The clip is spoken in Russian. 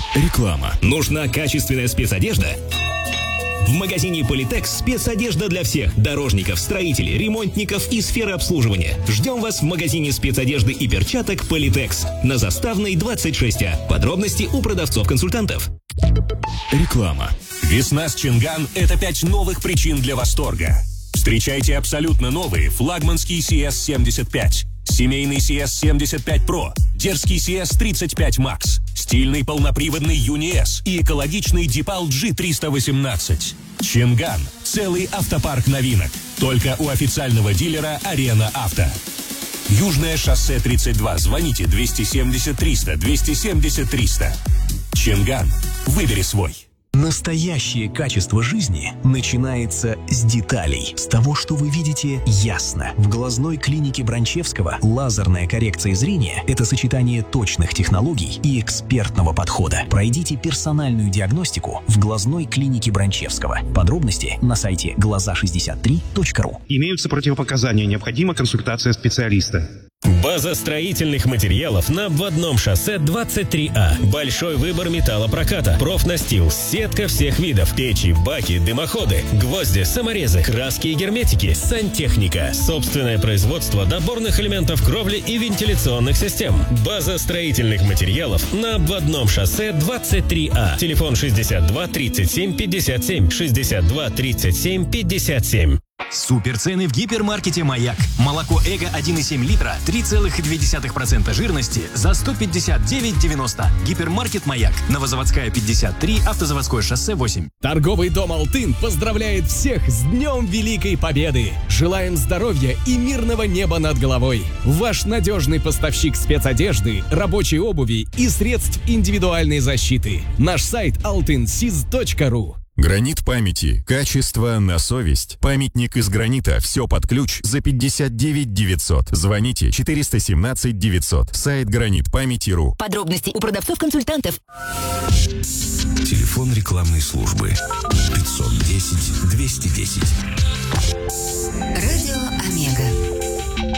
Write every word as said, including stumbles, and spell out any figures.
Реклама. Нужна качественная спецодежда? В магазине Политекс спецодежда для всех – дорожников, строителей, ремонтников и сферы обслуживания. Ждем вас в магазине спецодежды и перчаток Политекс на Заставной двадцать шесть А. Подробности у продавцов-консультантов. Реклама. Весна с Чинган – это пять новых причин для восторга. Встречайте абсолютно новые флагманский си эс семьдесят пять, семейный си эс семьдесят пять про, дерзкий си эс тридцать пять макс, стильный полноприводный Юни эс и экологичный Дипал джи триста восемнадцать. Чинган – целый автопарк новинок. Только у официального дилера Арена Авто. Южное шоссе тридцать два. Звоните двести семьдесят триста двести семьдесят триста. Чинган. Выбери свой. Настоящее качество жизни начинается с деталей, с того, что вы видите ясно. В глазной клинике Бранчевского лазерная коррекция зрения – это сочетание точных технологий и экспертного подхода. Пройдите персональную диагностику в глазной клинике Бранчевского. Подробности на сайте глаза шестьдесят три точка ру. Имеются противопоказания, необходима консультация специалиста. База строительных материалов на обводном шоссе двадцать три А. Большой выбор металлопроката, профнастил, сетка всех видов, печи, баки, дымоходы, гвозди, саморезы, краски и герметики, сантехника, собственное производство доборных элементов кровли и вентиляционных систем. База строительных материалов на обводном шоссе двадцать три А. Телефон шестьдесят два тридцать семь пятьдесят семь, шестьдесят два тридцать семь пятьдесят семь. Суперцены в гипермаркете «Маяк». Молоко «Эго» один и семь литра, три целых две десятых процента жирности за сто пятьдесят девять девяносто. Гипермаркет «Маяк». Новозаводская пятьдесят три, Автозаводское шоссе восемь. Торговый дом «Алтын» поздравляет всех с Днем Великой Победы. Желаем здоровья и мирного неба над головой. Ваш надежный поставщик спецодежды, рабочей обуви и средств индивидуальной защиты. Наш сайт алтын сиз точка ру. Гранит памяти. Качество на совесть. Памятник из гранита. Все под ключ за пятьдесят девять девятьсот. Звоните четыреста семнадцать девятьсот. Сайт гранит памяти точка ру. Подробности у продавцов-консультантов. Телефон рекламной службы пятьсот десять двести десять. Радио Омега.